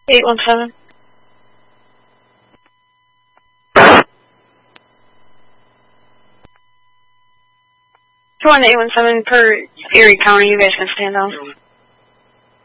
817. 817 per Erie County, you guys can stand on.